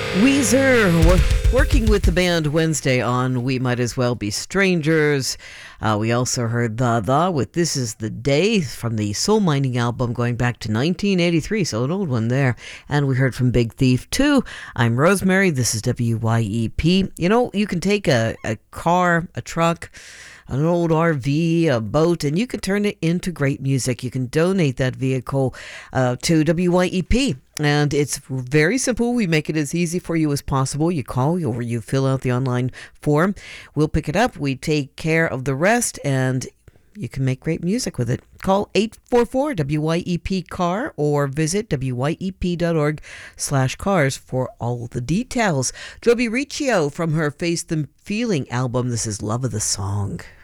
Weezer working with the band Wednesday on We Might As Well Be Strangers. We also heard The with This Is the Day from the Soul Mining album going back to 1983, so an old one there. And we heard from Big Thief too. I'm Rosemary, this is WYEP. You know, you can take a car, a truck, an old RV, a boat, and you can turn it into great music. You can donate that vehicle to WYEP. And it's very simple. We make it as easy for you as possible. You call or you fill out the online form. We'll pick it up. We take care of the rest, and you can make great music with it. Call 844-WYEP-CAR or visit wyep.org/cars for all the details. Joby Riccio from her Face the Feeling album. This is Love of the Song.